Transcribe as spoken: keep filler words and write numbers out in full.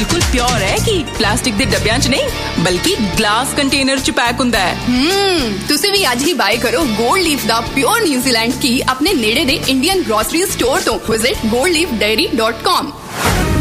बिल्कुल प्योर है कि प्लास्टिक दे डब्बियां च नहीं बल्कि ग्लास कंटेनर च पैक हुंदा है। हम्म तुसी भी आज ही बाय करो गोल्ड लीफ दा प्योर न्यूजीलैंड की अपने नेड़े दे इंडियन ग्रोसरी स्टोर तो visit gold leaf dairy dot com.